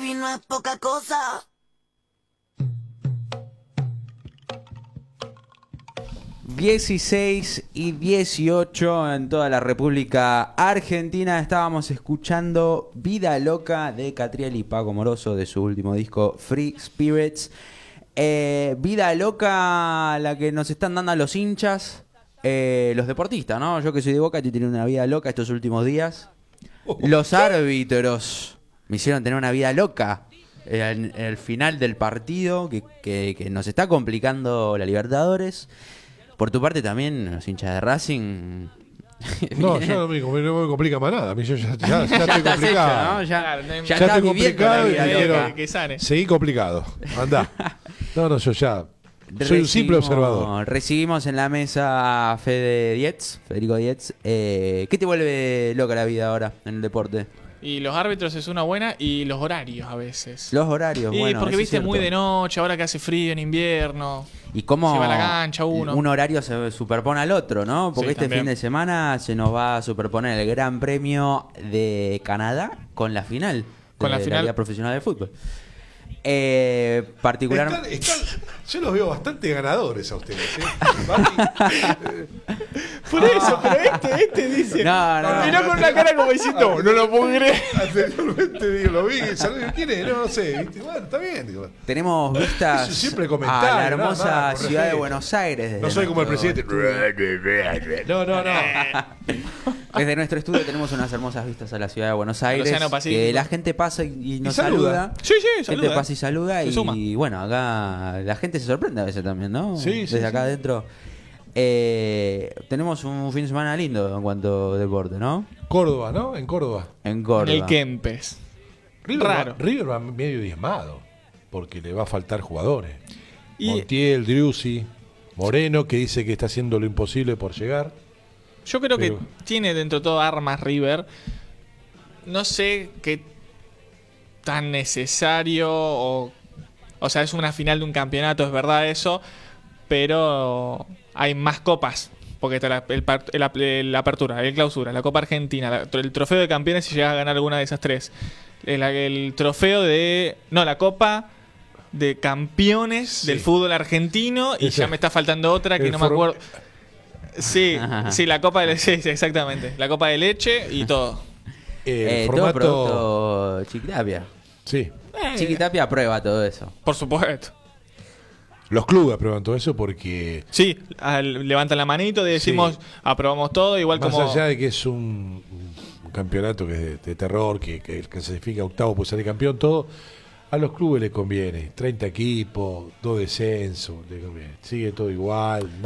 baby, no es poca cosa. 16:18 en toda la República Argentina. Estábamos escuchando Vida Loca de Catriel y Paco Moroso de su último disco Free Spirits. Vida loca la que nos están dando a los hinchas, los deportistas, ¿no? Yo que soy de Boca estoy teniendo una vida loca estos últimos días. Los árbitros me hicieron tener una vida loca en el final del partido que nos está complicando la Libertadores. Por tu parte también, los hinchas de Racing. No, ya no me complica más nada. A mí yo ya estoy complicado. Hecho, ¿no? Ya está estoy viviendo la complicado y vida loca. que sane. seguí complicado. Andá. No, yo ya soy un simple observador. Recibimos en la mesa a Federico Dietz. ¿Qué te vuelve loca la vida ahora en el deporte? Y los árbitros es una buena, y los horarios a veces. Los horarios, Y bueno. porque eso viste es muy cierto. de noche, ahora que hace frío en invierno. Y cómo se va a la cancha uno. un horario se superpone al otro, ¿no? Porque Sí, este también. fin de semana se nos va a superponer el Gran Premio de Canadá con la final Con de la final. Liga Profesional de Fútbol. Particular. Yo los veo bastante ganadores a ustedes. Por eso, pero este dice. No. Miró con una cara como diciendo, no lo puedo creer. Anteriormente digo, lo vi, ¿quién es? No sé, ¿viste? Bueno, está bien. Digo. Tenemos vistas Eso siempre a comentario, la nada hermosa más, por ciudad de respeto. Buenos Aires. No soy como el presidente. No. Desde nuestro estudio tenemos unas hermosas vistas a la ciudad de Buenos Aires. Océano Pacífico. Que la gente pasa y nos saluda. saluda. Sí, Gente saluda. pasa y saluda. Se Y suma. bueno, acá la gente se sorprende a veces también, ¿no? Sí, Desde acá sí. adentro. Tenemos un fin de semana lindo en cuanto a deporte, ¿no? Córdoba, ¿no? En Córdoba. En Córdoba. El Kempes. Raro. River va medio diezmado, porque le va a faltar jugadores. Y- Montiel, Driussi, Moreno, que dice que está haciendo lo imposible por llegar. Yo creo Pero- que tiene dentro de todo armas River. No sé qué tan necesario o sea, es una final de un campeonato, es verdad eso, pero hay más copas. Porque está la apertura, el clausura, la Copa Argentina, el trofeo de campeones si llegas a ganar alguna de esas tres. El trofeo de... No, la Copa de Campeones Sí. del fútbol argentino. Y Ese- ya me está faltando otra que el no me for- acuerdo. Sí, la Copa de Leche, sí, exactamente. La Copa de Leche y todo. El Todo formato. producto Chiquitapia. Sí. Chiquitapia aprueba todo eso. Por supuesto. Los clubes aprueban todo eso porque, Sí, levantan la manito y decimos, Sí. aprobamos todo, igual más como... allá de que es un campeonato que es de terror, que el que se clasifica octavo puede salir campeón, todo, a los clubes les conviene. 30 equipos, 2 descensos, les conviene. Sigue todo igual.